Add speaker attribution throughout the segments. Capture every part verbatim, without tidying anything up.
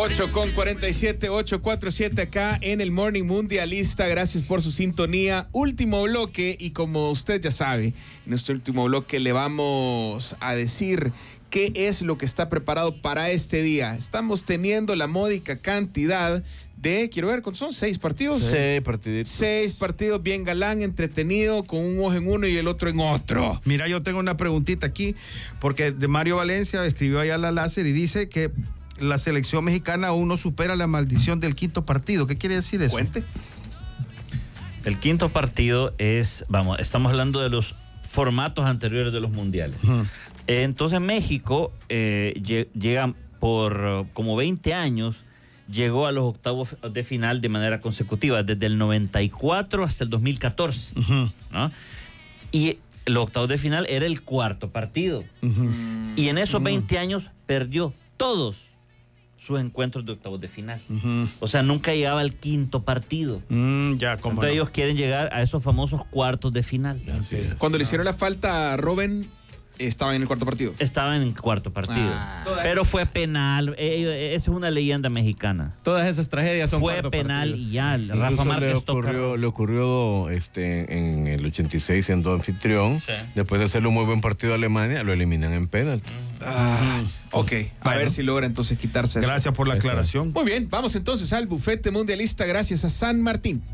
Speaker 1: ocho con cuarenta y siete, ocho cuarenta y siete acá en el Morning Mundialista. Gracias por su sintonía. Último bloque, y como usted ya sabe, en nuestro último bloque le vamos a decir qué es lo que está preparado para este día. Estamos teniendo la módica cantidad de, quiero ver, ¿son seis partidos?
Speaker 2: Seis partiditos.
Speaker 1: Seis partidos, bien galán, entretenido, con un ojo en uno y el otro en otro.
Speaker 3: Mira, yo tengo una preguntita aquí, porque de Mario Valencia escribió allá la láser y dice que la selección mexicana aún no supera la maldición del quinto partido. ¿Qué quiere decir eso?
Speaker 1: Cuente.
Speaker 2: El quinto partido es, vamos, estamos hablando de los formatos anteriores de los mundiales. Uh-huh. Entonces México eh, llega por uh, como veinte años, llegó a los octavos de final de manera consecutiva, desde el noventa y cuatro hasta el dos mil catorce. Uh-huh. ¿No? Y los octavos de final era el cuarto partido. Uh-huh. Y en esos uh-huh. veinte años perdió todos sus encuentros de octavos de final. Uh-huh. O sea, nunca llegaba al quinto partido.
Speaker 3: Mm, ya, ¿cómo
Speaker 2: Entonces
Speaker 3: no?
Speaker 2: ellos quieren llegar a esos famosos cuartos de final.
Speaker 1: Así es. Cuando le hicieron la falta a Robben, estaba en el cuarto partido.
Speaker 2: Estaba en el cuarto partido. Ah. Pero fue penal. Esa es una leyenda mexicana.
Speaker 4: Todas esas tragedias son
Speaker 2: Fue penal partido. Y ya.
Speaker 5: Sí,
Speaker 2: Rafa Márquez
Speaker 5: le ocurrió, le ocurrió este, en el ochenta y seis siendo anfitrión. Sí. Después de hacerle un muy buen partido a Alemania, lo eliminan en penalti.
Speaker 1: Uh-huh. Ah, ok. A bueno. ver si logra entonces quitarse eso.
Speaker 3: Gracias por la aclaración.
Speaker 1: Muy bien. Vamos entonces al bufete mundialista gracias a San Martín.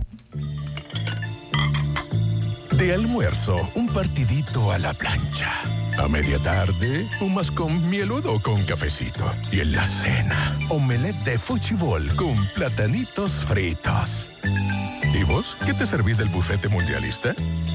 Speaker 6: De almuerzo, un partidito a la plancha. A media tarde, un mascón mieludo o con cafecito. Y en la cena, omelette de fuchibol con platanitos fritos. ¿Y vos qué te servís del bufete mundialista?